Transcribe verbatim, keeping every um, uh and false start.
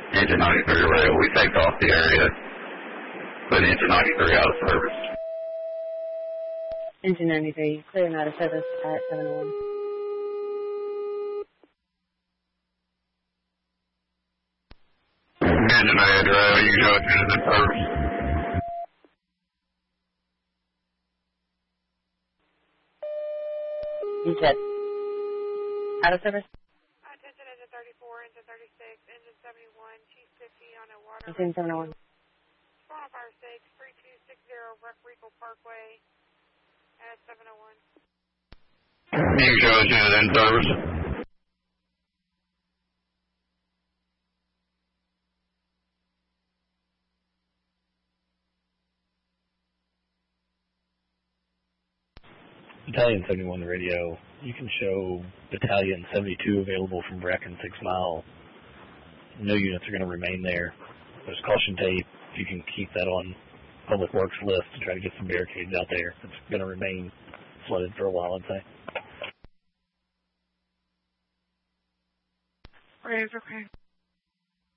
Engine ninety-three rail. We faked off the area. Put engine ninety-three out of service. Engine ninety-three, clear and out of service at seven oh one. Engine ninety-three rail, you show it to the service. You said out of service? Attention, engine thirty-four, engine thirty-six, engine seventy-one, Chief fifty on a water. Engine seven oh one. Toronto Fire six, three two six zero, Regal Parkway at seven oh one. You show it to the service. Battalion seventy-one radio, you can show Battalion seventy-two available from Bracken six mile. No units are going to remain there. There's caution tape. You can keep that on Public Works list to try to get some barricades out there. It's going to remain flooded for a while, I'd say. Radio for